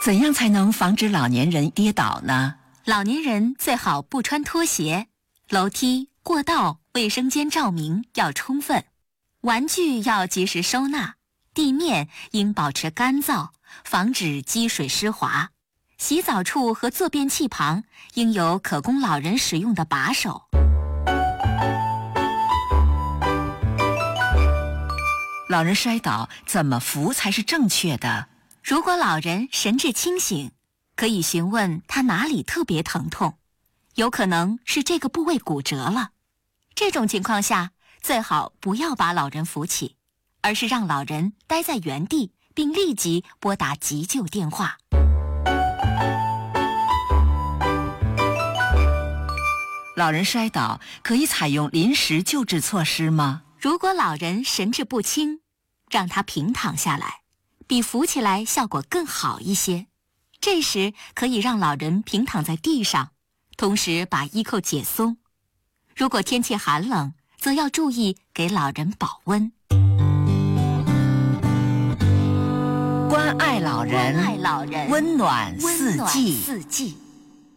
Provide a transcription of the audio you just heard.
怎样才能防止老年人跌倒呢？ 老年人最好不穿拖鞋，楼梯、过道、卫生间照明要充分，玩具要及时收纳，地面应保持干燥，防止积水湿滑。洗澡处和坐便器旁应有可供老人使用的把手。 老人摔倒怎么扶才是正确的？ 如果老人神志清醒，可以询问他哪里特别疼痛，有可能是这个部位骨折了。这种情况下，最好不要把老人扶起，而是让老人待在原地，并立即拨打急救电话。 老人摔倒可以采用临时救治措施吗？ 如果老人神志不清，让他平躺下来，比扶起来效果更好一些。这时可以让老人平躺在地上，同时把衣扣解松。如果天气寒冷，则要注意给老人保温。 关爱老人， 关爱老人， 温暖四季。